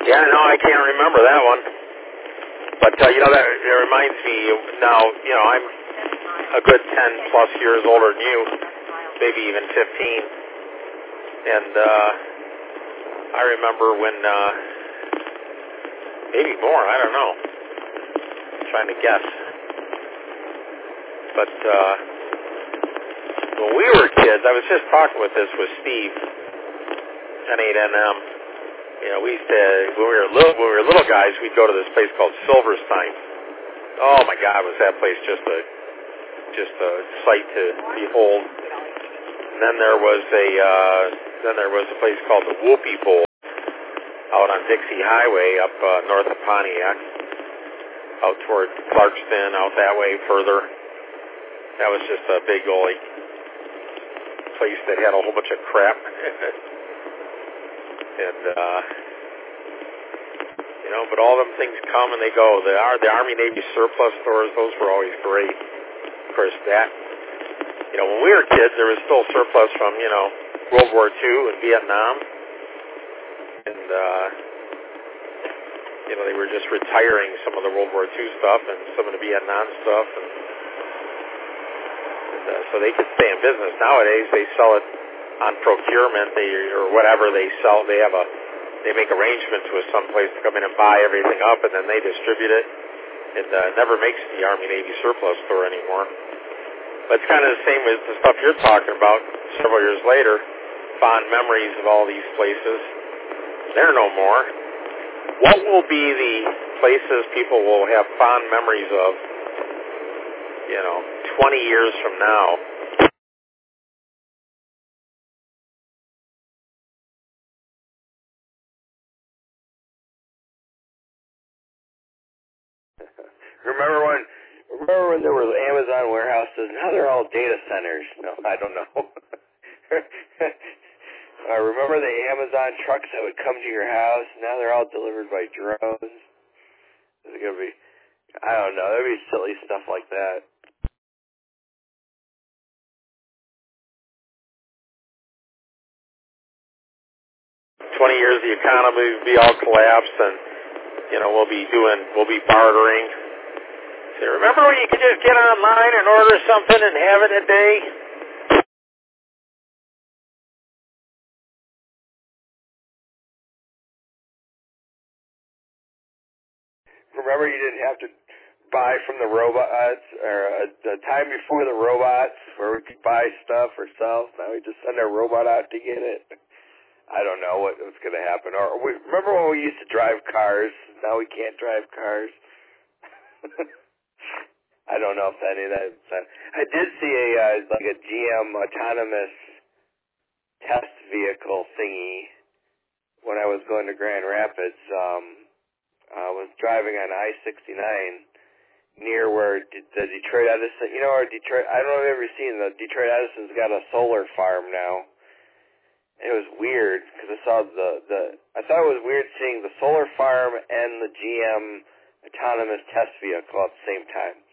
Yeah, no, I can't remember that one. But, that it reminds me now, I'm a good 10 plus years older than you, maybe even 15. And I remember when, maybe more, I don't know. I'm trying to guess. But when we were kids, I was just talking with Steve, N8NM. We used to, when we were little guys, we'd go to this place called Silverstein. Oh my God, was that place just a sight to behold. And then there was a place called the Whoopie Bowl out on Dixie Highway up north of Pontiac, out toward Clarkston, out that way further. That was just a big old place that had a whole bunch of crap. And, but all them things come and they go. The Army Navy surplus stores, those were always great. Of course, when we were kids, there was still surplus from, World War II and Vietnam. And, they were just retiring some of the World War II stuff and some of the Vietnam stuff. And so they could stay in business. Nowadays, they sell it on procurement or whatever they sell. They make arrangements with some place to come in and buy everything up, and then they distribute it. It never makes the Army Navy surplus store anymore. But it's kind of the same with the stuff you're talking about several years later. Fond memories of all these places. They're no more. What will be the places people will have fond memories of, 20 years from now? Remember when there were Amazon warehouses? Now they're all data centers. No, I don't know. Remember the Amazon trucks that would come to your house? Now they're all delivered by drones. There's gonna be, I don't know. There'd be silly stuff like that. Years, the economy will be all collapsed, and we'll be bartering. So remember when you could just get online and order something and have it in a day? Remember you didn't have to buy from the robots, or the time before the robots, where we could buy stuff ourselves. Now we just send our robot out to get it. I don't know what's going to happen. Or remember when we used to drive cars? Now we can't drive cars. I don't know if any of that. I did see a GM autonomous test vehicle thingy when I was going to Grand Rapids. I was driving on I-69 near where the Detroit Edison. Where Detroit? I don't know if you've ever seen the Detroit Edison's got a solar farm now. It was weird because I saw I thought it was weird seeing the solar farm and the GM autonomous test vehicle at the same time.